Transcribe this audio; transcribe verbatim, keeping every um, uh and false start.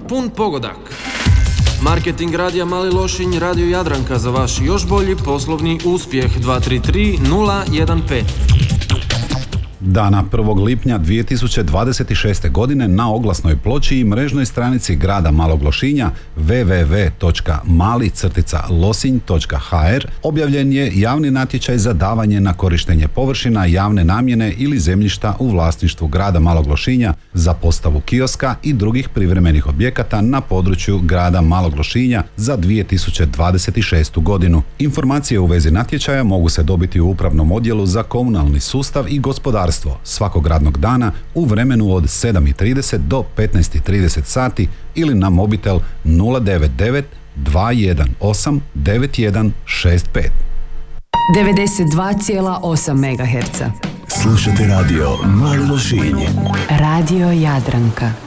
pun pogodak. Marketing radija Mali Lošinj, Radio Jadranka za vaš još bolji poslovni uspjeh. Dva tri tri nula jedan pet. Dana prvog lipnja dvije tisuće dvadeset šeste. godine na oglasnoj ploči i mrežnoj stranici grada Malog Lošinja w w w točka mali losinj točka h r objavljen je javni natječaj za davanje na korištenje površina javne namjene ili zemljišta u vlasništvu grada Malog Lošinja za postavu kioska i drugih privremenih objekata na području grada Malog Lošinja za dvije tisuće dvadeset šestu. godinu. Informacije u vezi natječaja mogu se dobiti u Upravnom odjelu za komunalni sustav i gospodarstvo svakog radnog dana u vremenu od sedam i trideset do petnaest i trideset sati ili na mobitel nula devet devet dva jedan osam devet jedan šest pet. devedeset dva zarez osam megaherca. Slušate radio Mali Lošinj. Radio Jadranka.